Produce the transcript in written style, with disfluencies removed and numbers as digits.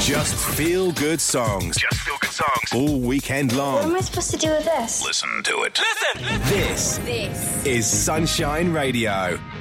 Just feel good songs. Just feel good songs. All weekend long. What am I supposed to do with this? Listen to it. This is Sunshine Radio.